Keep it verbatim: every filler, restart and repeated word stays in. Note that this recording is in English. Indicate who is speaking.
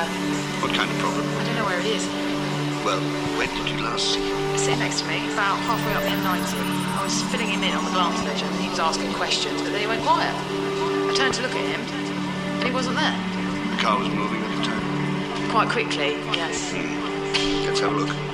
Speaker 1: her.
Speaker 2: What kind of problem?
Speaker 1: I don't know where it is.
Speaker 2: Well, when did you last see him?
Speaker 1: Sitting next to me, about halfway up the M ninety. I was filling him in on the glance ledger and he was asking questions, but then he went quiet. I turned to look at him and he wasn't there.
Speaker 2: The car was moving at the time?
Speaker 1: Quite quickly, yes.
Speaker 2: Hmm. Let's have a look.